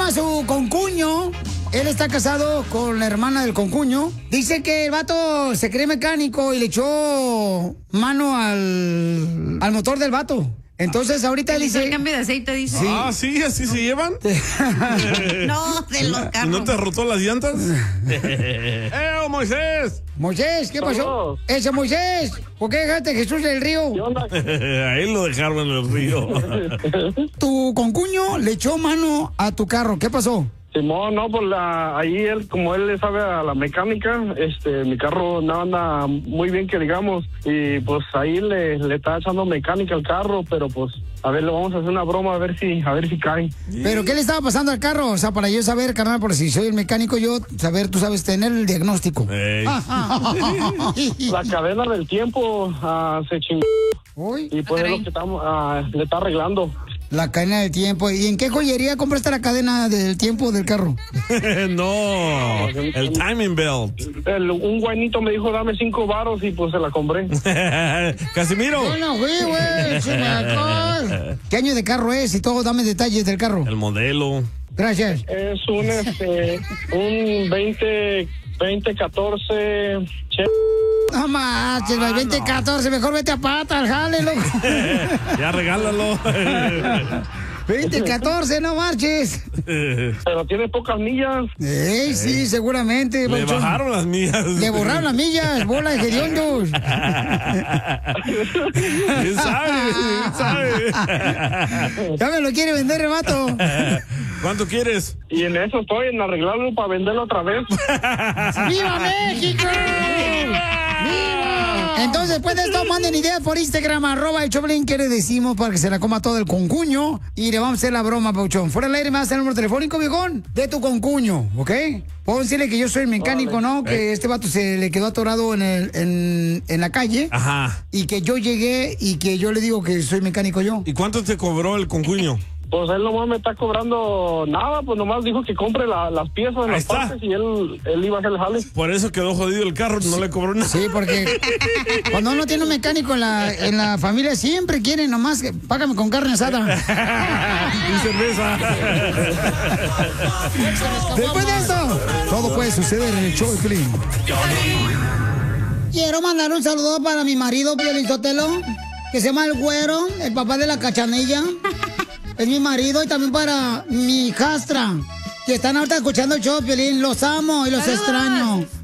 a su concuño. Él está casado con la hermana del concuño. Dice que el vato se cree mecánico y le echó mano al motor del vato. Entonces ahorita dice... El cambio de aceite, dice. Sí. Ah, sí, así se llevan. No, de los carros. ¿No te rotó las llantas? Moisés! Moisés, ¿qué pasó? Ese Moisés, ¿por qué dejaste a Jesús del río? Ahí lo dejaron en el río. Tu concuño le echó mano a tu carro, ¿qué pasó? Simón, no, pues ahí él, como él le sabe a la mecánica, mi carro no anda muy bien que digamos, y pues ahí le está echando mecánica al carro, pero pues, a ver, le vamos a hacer una broma a ver si cae. ¿Pero qué le estaba pasando al carro? O sea, para yo saber, carnal, por si soy el mecánico, yo saber, tú sabes, tener el diagnóstico. La cadena del tiempo se chingó. Y pues es lo que le está arreglando. La cadena del tiempo. ¿Y en qué joyería compraste la cadena del tiempo del carro? No, el timing belt. Un guainito me dijo, dame 5 varos y pues se la compré. Casimiro. Yo no fui, güey. ¿Qué año de carro es? Y todo, dame detalles del carro. El modelo. Gracias. Es un 2014 No manches, el 2014, mejor vete a pata, jale, loco. Ya regálalo. 2014, no marches. Pero tiene pocas millas. Sí, seguramente. Le bajaron las millas. Le borraron las millas, bola de hediondos. ¿Quién sabe? Ya me lo quiere vender, el vato. ¿Cuánto quieres? Y en eso estoy, en arreglarlo para venderlo otra vez. ¡Viva México! Entonces, después de esto, manden ideas por Instagram, @el Choplin, que le decimos para que se la coma todo el concuño. Y le vamos a hacer la broma, Pauchón. Fuera del aire, me vas a hacer el número telefónico, viejón, de tu concuño, ¿ok? Puedo decirle que yo soy el mecánico, ¿no? Que este vato se le quedó atorado en la calle. Ajá. Y que yo llegué y que yo le digo que soy mecánico yo. ¿Y cuánto te cobró el concuño? Pues él nomás me está cobrando nada, pues nomás dijo que compre las piezas, las partes y él iba a hacer el jale. Por eso quedó jodido el carro, no le cobró nada. Sí, porque cuando uno tiene un mecánico en la familia siempre quieren nomás que págame con carne asada. Y cerveza. Después de esto, todo puede suceder en el show de Piolín. Quiero mandar un saludo para mi marido, Piolín Sotelo, que se llama El Güero, el papá de la Cachanilla. Es mi marido, y también para mi hijastra, que están ahorita escuchando el show, Piolín. Los amo y los extraño.